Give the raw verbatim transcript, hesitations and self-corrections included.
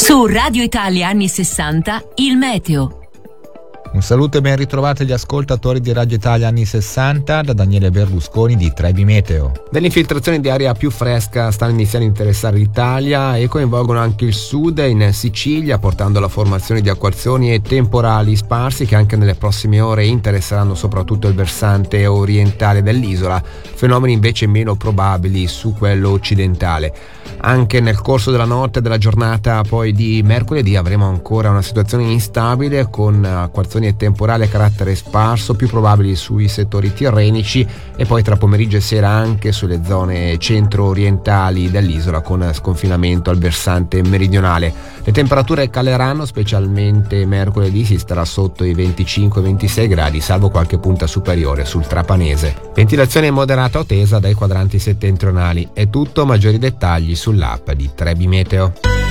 Su Radio Italia anni sessanta, il meteo. Un saluto e ben ritrovati agli ascoltatori di Radio Italia anni sessanta da Daniele Berlusconi di Trebi Meteo. Delle infiltrazioni di aria più fresca stanno iniziando a interessare l'Italia e coinvolgono anche il sud in Sicilia, portando alla formazione di acquazzoni e temporali sparsi che anche nelle prossime ore interesseranno soprattutto il versante orientale dell'isola, fenomeni invece meno probabili su quello occidentale. Anche nel corso della notte e della giornata poi di mercoledì avremo ancora una situazione instabile con acquazzoni e temporali a carattere sparso, più probabili sui settori tirrenici e poi tra pomeriggio e sera anche sulle zone centro-orientali dell'isola con sconfinamento al versante meridionale. Le temperature caleranno, specialmente mercoledì si starà sotto i venticinque ventisei gradi, salvo qualche punta superiore sul trapanese. Ventilazione moderata o tesa dai quadranti settentrionali. È tutto, maggiori dettagli sull'app di Trebi Meteo.